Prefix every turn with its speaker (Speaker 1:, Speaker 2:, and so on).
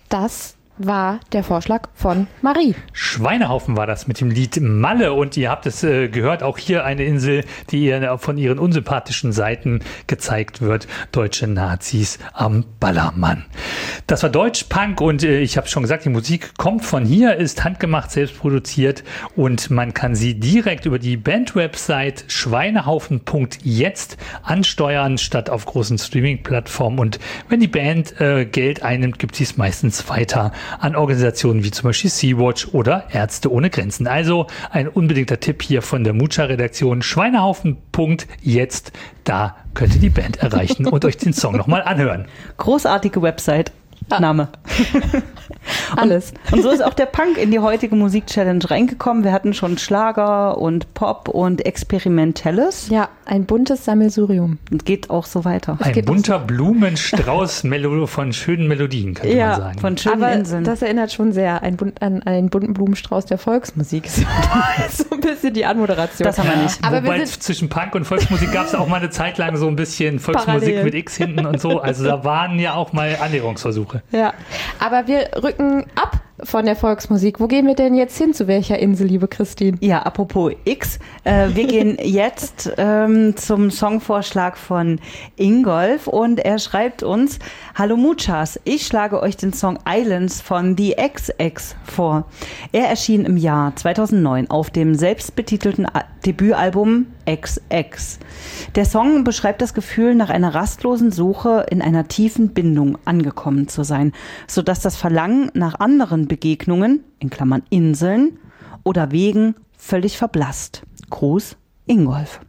Speaker 1: Das war der Vorschlag von Marie.
Speaker 2: Schweinehaufen war das mit dem Lied Malle und ihr habt es gehört, auch hier eine Insel, die ihr von ihren unsympathischen Seiten gezeigt wird. Deutsche Nazis am Ballermann. Das war Deutschpunk und ich habe schon gesagt, die Musik kommt von hier, ist handgemacht, selbst produziert und man kann sie direkt über die Band-Website schweinehaufen.jetzt ansteuern, statt auf großen Streaming-Plattformen. Und wenn die Band Geld einnimmt, gibt sie es meistens weiter an Organisationen wie zum Beispiel Sea-Watch oder Ärzte ohne Grenzen. Also ein unbedingter Tipp hier von der Mucha-Redaktion. Schweinehaufen.jetzt, da könnt ihr die Band erreichen und euch den Song nochmal anhören.
Speaker 3: Großartige Website. Name.
Speaker 1: Alles.
Speaker 3: Und so ist auch der Punk in die heutige Musik-Challenge reingekommen. Wir hatten schon Schlager und Pop und Experimentelles.
Speaker 1: Ja, ein buntes Sammelsurium.
Speaker 3: Und geht auch so weiter.
Speaker 2: Ein bunter Blumenstrauß von schönen Melodien, könnte man sagen.
Speaker 3: Von schönen
Speaker 1: Aber
Speaker 3: Inseln.
Speaker 1: das erinnert schon sehr an einen bunten Blumenstrauß der Volksmusik. So ein bisschen die Anmoderation.
Speaker 3: Das haben wir nicht.
Speaker 1: Aber
Speaker 2: wobei zwischen Punk und Volksmusik gab es auch mal eine Zeit lang so ein bisschen Volksmusik
Speaker 1: Parallel.
Speaker 2: mit X hinten und so. Also da waren ja auch mal Annäherungsversuche.
Speaker 1: Ja, aber wir rücken ab von der Volksmusik. Wo gehen wir denn jetzt hin? Zu welcher Insel, liebe Christine?
Speaker 3: Ja, apropos X, wir gehen jetzt zum Songvorschlag von Ingolf und er schreibt uns: Hallo Muchas, ich schlage euch den Song Islands von The XX vor. Er erschien im Jahr 2009 auf dem selbstbetitelten Debütalbum XX. Der Song beschreibt das Gefühl, nach einer rastlosen Suche in einer tiefen Bindung angekommen zu sein, sodass das Verlangen nach anderen Begegnungen, in Klammern Inseln oder Wegen, völlig verblasst. Gruß, Ingolf.